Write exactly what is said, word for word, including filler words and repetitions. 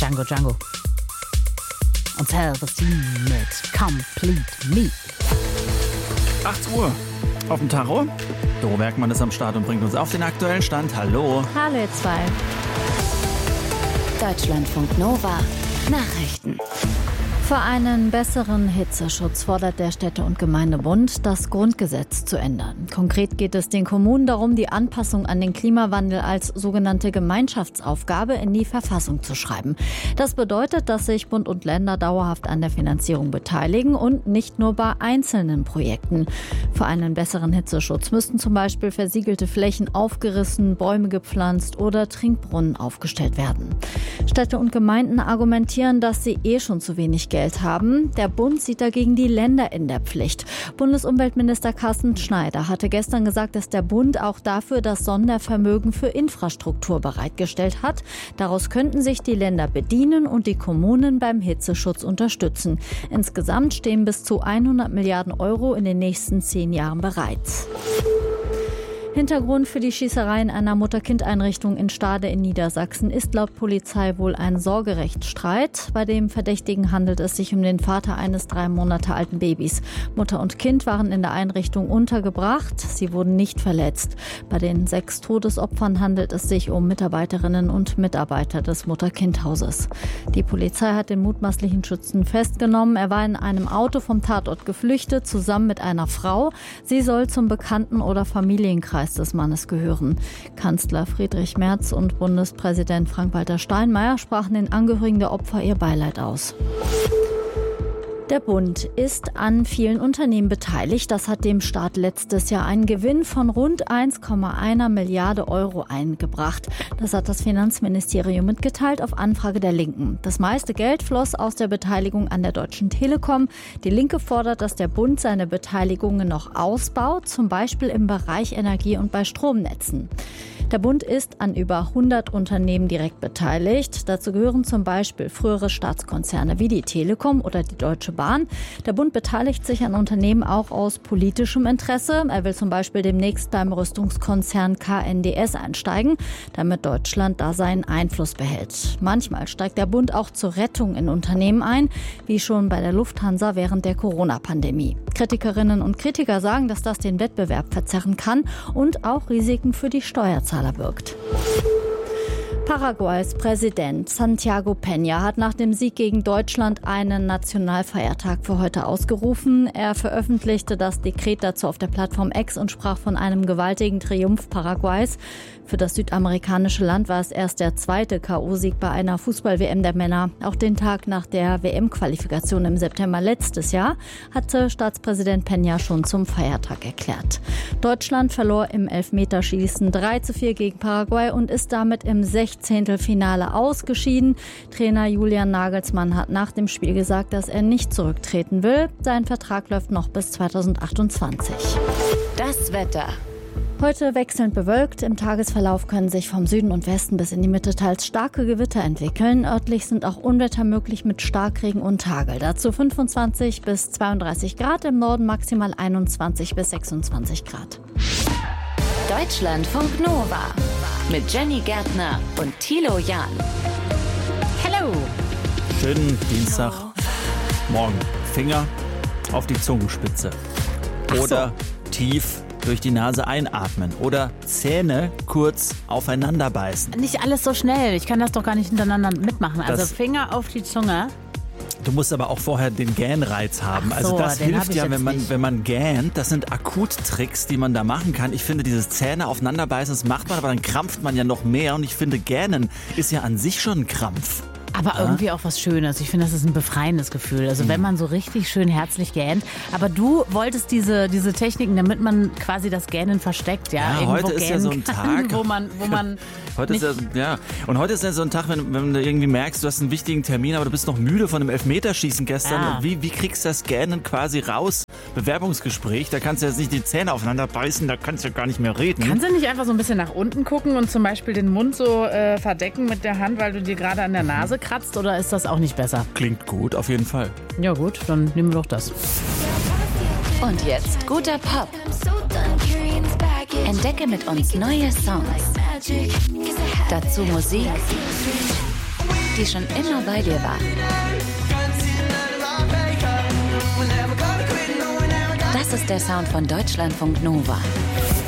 Django Django. Und Self-Esteem mit Complete Me. acht Uhr auf dem Tacho. Doro Bergmann ist am Start und bringt uns auf den aktuellen Stand. Hallo. Hallo ihr zwei. Deutschlandfunk Nova Nachrichten. Für einen besseren Hitzeschutz fordert der Städte- und Gemeindebund, das Grundgesetz zu ändern. Konkret geht es den Kommunen darum, die Anpassung an den Klimawandel als sogenannte Gemeinschaftsaufgabe in die Verfassung zu schreiben. Das bedeutet, dass sich Bund und Länder dauerhaft an der Finanzierung beteiligen und nicht nur bei einzelnen Projekten. Für einen besseren Hitzeschutz müssten zum Beispiel versiegelte Flächen aufgerissen, Bäume gepflanzt oder Trinkbrunnen aufgestellt werden. Städte und Gemeinden argumentieren, dass sie eh schon zu wenig Geld Geld haben. Der Bund sieht dagegen die Länder in der Pflicht. Bundesumweltminister Carsten Schneider hatte gestern gesagt, dass der Bund auch dafür das Sondervermögen für Infrastruktur bereitgestellt hat. Daraus könnten sich die Länder bedienen und die Kommunen beim Hitzeschutz unterstützen. Insgesamt stehen bis zu hundert Milliarden Euro in den nächsten zehn Jahren bereit. Hintergrund für die Schießerei in einer Mutter-Kind-Einrichtung in Stade in Niedersachsen ist laut Polizei wohl ein Sorgerechtsstreit. Bei dem Verdächtigen handelt es sich um den Vater eines drei Monate alten Babys. Mutter und Kind waren in der Einrichtung untergebracht. Sie wurden nicht verletzt. Bei den sechs Todesopfern handelt es sich um Mitarbeiterinnen und Mitarbeiter des Mutter-Kind-Hauses. Die Polizei hat den mutmaßlichen Schützen festgenommen. Er war in einem Auto vom Tatort geflüchtet, zusammen mit einer Frau. Sie soll zum Bekannten- oder Familienkreis des Mannes gehören. Kanzler Friedrich Merz und Bundespräsident Frank-Walter Steinmeier sprachen den Angehörigen der Opfer ihr Beileid aus. Der Bund ist an vielen Unternehmen beteiligt. Das hat dem Staat letztes Jahr einen Gewinn von rund eins Komma eins Milliarde Euro eingebracht. Das hat das Finanzministerium mitgeteilt auf Anfrage der Linken. Das meiste Geld floss aus der Beteiligung an der Deutschen Telekom. Die Linke fordert, dass der Bund seine Beteiligungen noch ausbaut, zum Beispiel im Bereich Energie und bei Stromnetzen. Der Bund ist an über hundert Unternehmen direkt beteiligt. Dazu gehören zum Beispiel frühere Staatskonzerne wie die Telekom oder die Deutsche Bahn. Der Bund beteiligt sich an Unternehmen auch aus politischem Interesse. Er will zum Beispiel demnächst beim Rüstungskonzern K N D S einsteigen, damit Deutschland da seinen Einfluss behält. Manchmal steigt der Bund auch zur Rettung in Unternehmen ein, wie schon bei der Lufthansa während der Corona-Pandemie. Kritikerinnen und Kritiker sagen, dass das den Wettbewerb verzerren kann und auch Risiken für die Steuerzahler birgt. Paraguays Präsident Santiago Peña hat nach dem Sieg gegen Deutschland einen Nationalfeiertag für heute ausgerufen. Er veröffentlichte das Dekret dazu auf der Plattform X und sprach von einem gewaltigen Triumph Paraguays. Für das südamerikanische Land war es erst der zweite K O-Sieg bei einer Fußball-W M der Männer. Auch den Tag nach der W M-Qualifikation im September letztes Jahr hatte Staatspräsident Peña schon zum Feiertag erklärt. Deutschland verlor im Elfmeterschießen drei zu vier gegen Paraguay und ist damit im Sechzehntelfinale ausgeschieden. Trainer Julian Nagelsmann hat nach dem Spiel gesagt, dass er nicht zurücktreten will. Sein Vertrag läuft noch bis zweitausendachtundzwanzig. Das Wetter. Heute wechselnd bewölkt. Im Tagesverlauf können sich vom Süden und Westen bis in die Mitte teils starke Gewitter entwickeln. Örtlich sind auch Unwetter möglich mit Starkregen und Hagel. Dazu fünfundzwanzig bis zweiunddreißig Grad, im Norden maximal einundzwanzig bis sechsundzwanzig Grad. Deutschlandfunk Nova mit Jenny Gärtner und Thilo Jahn. Hello! Schönen Dienstag. Morgen. Finger auf die Zungenspitze. Oder so. Tief durch die Nase einatmen oder Zähne kurz aufeinander beißen. Nicht alles so schnell. Ich kann das doch gar nicht hintereinander mitmachen. Also Das- Finger auf die Zunge. Du musst aber auch vorher den Gähnreiz haben. Ach Also so, das den hab hilft ich ja, jetzt wenn man, nicht. wenn man gähnt. Das sind Akuttricks, die man da machen kann. Ich finde, dieses Zähne aufeinander beißen, das macht man, aber dann krampft man ja noch mehr. Und ich finde, Gähnen ist ja an sich schon ein Krampf. Aber irgendwie auch was Schönes. Ich finde, das ist ein befreiendes Gefühl. Also wenn man so richtig schön herzlich gähnt. Aber du wolltest diese, diese Techniken, damit man quasi das Gähnen versteckt. Ja, Ja, irgendwo heute ist ja gähnen so ein kann, Tag. wo man, wo man Heute ist nicht, ja, ja, und heute ist ja so ein Tag, wenn, wenn du irgendwie merkst, du hast einen wichtigen Termin, aber du bist noch müde von dem Elfmeterschießen gestern. Ja. Wie, wie kriegst du das Gähnen quasi raus? Bewerbungsgespräch, da kannst du jetzt nicht die Zähne aufeinander beißen, da kannst du gar nicht mehr reden. Kannst du nicht einfach so ein bisschen nach unten gucken und zum Beispiel den Mund so äh, verdecken mit der Hand, weil du dir gerade an der Nase kratzt? Oder ist das auch nicht besser? Klingt gut, auf jeden Fall. Ja gut, dann nehmen wir doch das. Und jetzt guter Pop. Entdecke mit uns neue Songs. Dazu Musik die schon immer bei dir war. Das ist der Sound von Deutschlandfunk Nova.